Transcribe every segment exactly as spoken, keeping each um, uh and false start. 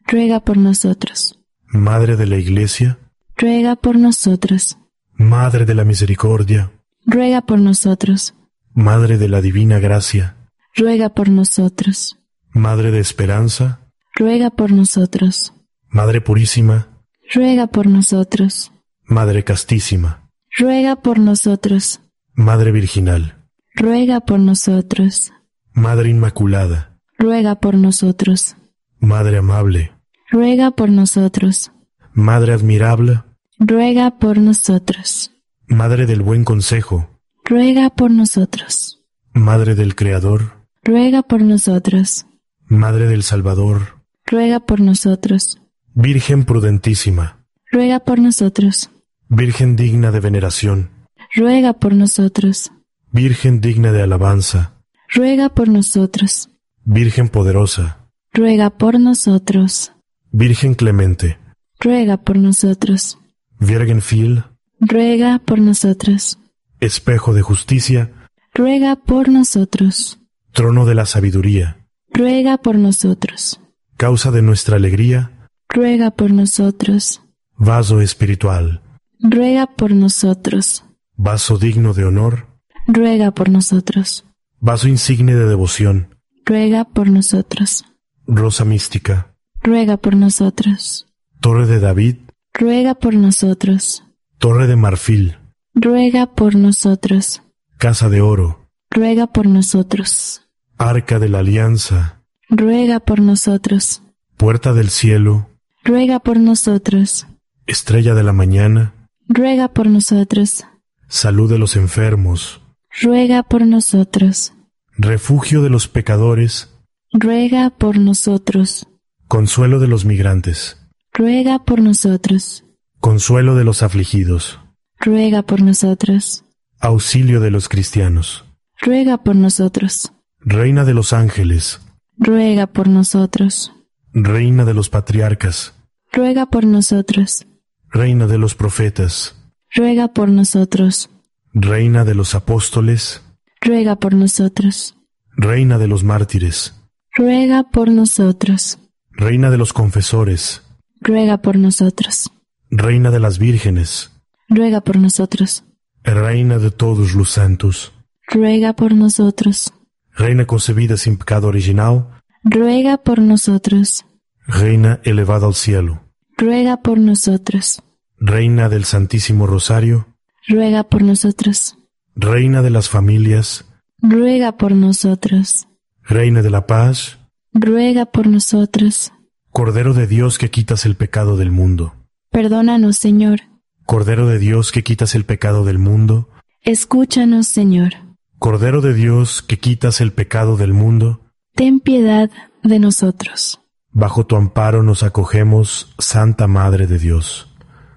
ruega por nosotros. Madre de la Iglesia, Ruega por nosotros. Madre de la Misericordia, Ruega por nosotros. Madre de la Divina Gracia, Ruega por nosotros. Madre de Esperanza, Ruega por nosotros. Madre Purísima, Ruega por nosotros. Madre Castísima, Ruega por nosotros. Madre Virginal, Ruega por nosotros. Madre Inmaculada, Ruega por nosotros. Madre Amable, Ruega por nosotros. Madre Admirable, Ruega por nosotros. Madre del Buen Consejo, Ruega por nosotros. Madre del Creador, Ruega por nosotros. Madre del Salvador, Ruega por nosotros. Virgen prudentísima, Ruega por nosotros. Virgen digna de veneración, Ruega por nosotros. Virgen digna de alabanza, Ruega por nosotros. Virgen poderosa, Ruega por nosotros. Virgen clemente, Ruega por nosotros. Virgen fiel, Ruega por nosotros. espejo de justicia, Ruega por nosotros. trono de la sabiduría, Ruega por nosotros. causa de nuestra alegría, Ruega por nosotros. vaso espiritual, Ruega por nosotros. vaso digno de honor, Ruega por nosotros. vaso insigne de devoción, Ruega por nosotros. rosa mística, Ruega por nosotros. torre de David, Ruega por nosotros. torre de marfil, Ruega por nosotros. casa de oro, Ruega por nosotros. arca de la alianza, Ruega por nosotros. puerta del cielo, Ruega por nosotros. estrella de la mañana, Ruega por nosotros. salud de los enfermos, Ruega por nosotros. refugio de los pecadores, Ruega por nosotros. consuelo de los migrantes, Ruega por nosotros. consuelo de los afligidos, Ruega por nosotros. auxilio de los cristianos, Ruega por nosotros. reina de los ángeles, Ruega por nosotros. reina de los patriarcas, Ruega por nosotros. reina de los profetas, Ruega por nosotros. reina de los apóstoles, Ruega por nosotros. reina de los mártires, Ruega por nosotros. reina de los confesores, Ruega por nosotros. reina de las vírgenes, Ruega por nosotros. reina de todos los santos, Ruega por nosotros. reina concebida sin pecado original, Ruega por nosotros. reina elevada al cielo, Ruega por nosotros. reina del Santísimo Rosario, Ruega por nosotros. reina de las familias, Ruega por nosotros. reina de la paz, Ruega por nosotros. Cordero de Dios que quitas el pecado del mundo, Perdónanos, Señor. Cordero de Dios que quitas el pecado del mundo, Escúchanos, Señor. Cordero de Dios que quitas el pecado del mundo, Ten piedad de nosotros. bajo tu amparo nos acogemos, Santa Madre de Dios.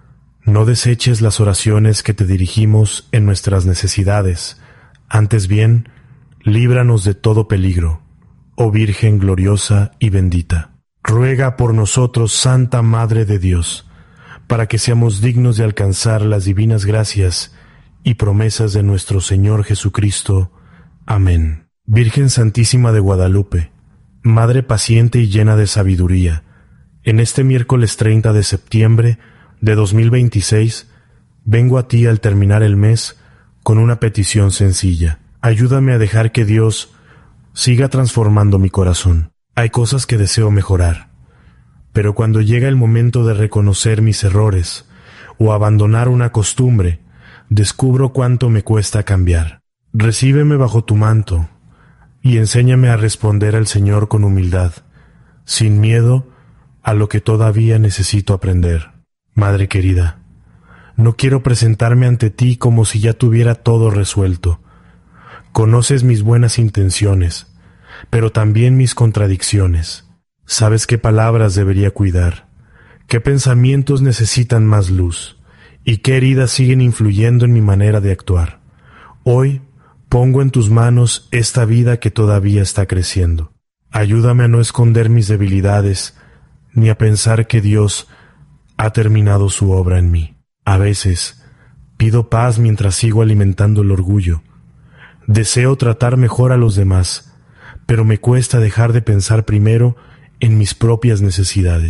No deseches las oraciones que te dirigimos en nuestras necesidades, antes bien, líbranos de todo peligro, oh Virgen gloriosa y bendita. Ruega por nosotros, Santa Madre de Dios, para que seamos dignos de alcanzar las divinas gracias y promesas de nuestro Señor Jesucristo. Amén. Virgen Santísima de Guadalupe, Madre paciente y llena de sabiduría, en este miércoles treinta de septiembre de dos mil veintiséis, vengo a ti al terminar el mes con una petición sencilla. Ayúdame a dejar que Dios siga transformando mi corazón. Hay cosas que deseo mejorar, pero cuando llega el momento de reconocer mis errores o abandonar una costumbre, descubro cuánto me cuesta cambiar. Recíbeme bajo tu manto y enséñame a responder al Señor con humildad, sin miedo a lo que todavía necesito aprender. Madre querida, no quiero presentarme ante ti como si ya tuviera todo resuelto. Conoces mis buenas intenciones, pero también mis contradicciones. Sabes qué palabras debería cuidar, qué pensamientos necesitan más luz, y qué heridas siguen influyendo en mi manera de actuar. Hoy pongo en tus manos esta vida que todavía está creciendo. Ayúdame a no esconder mis debilidades, ni a pensar que Dios ha terminado su obra en mí. A veces pido paz mientras sigo alimentando el orgullo. Deseo tratar mejor a los demás, pero me cuesta dejar de pensar primero en mis propias necesidades.